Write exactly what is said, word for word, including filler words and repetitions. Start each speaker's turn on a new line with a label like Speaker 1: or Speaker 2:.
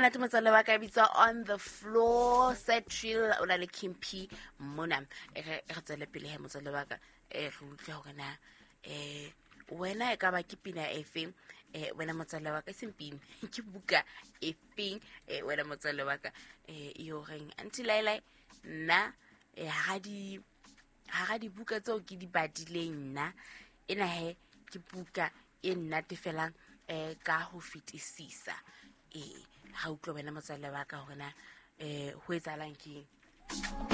Speaker 1: monate motswalle wa ka bitsa on the floor set chill o na le Kimpi mona e re tswele pele he motswalle wa ka e re utlwe hore na eh wena e ka ba ke pina e feng eh wena motswalle wa ka sempini ke buka e feng eh wena motswalle wa ka eh yo reng anti lailai nna eh ha di ha di buka tseo ke di badileng nna ena he ke buka e nna tefelang eh ka ho fetisisa eh ha utlwa wena motswalle wa ka hore na eh ho etsahalang keng